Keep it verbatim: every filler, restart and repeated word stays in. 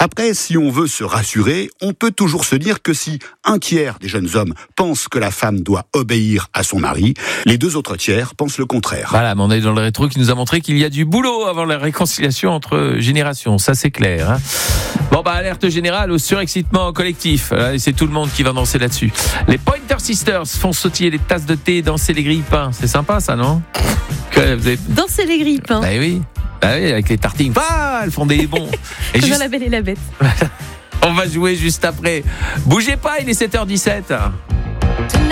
Après, si on veut se rassurer, on peut toujours se dire que si un tiers des jeunes hommes pensent que la femme doit obéir à son mari, les deux autres tiers pensent le contraire. Voilà, mais on est dans le rétro qui nous a montré qu'il y a du boulot avant la réconciliation entre générations, ça c'est clair. Hein. Bon bah alerte générale au surexcitement collectif, et c'est tout le monde qui va danser là-dessus. Les Pointer Sisters font sautiller les tasses de thé, danser les grille-pains, c'est sympa ça, non? Que vous avez... Danser les grille-pains. Bah oui, bah oui, avec les tartines, ah, elles font des bons. Et juste... La Belle et la Bête. On va jouer juste après. Bougez pas, il est sept heures dix-sept.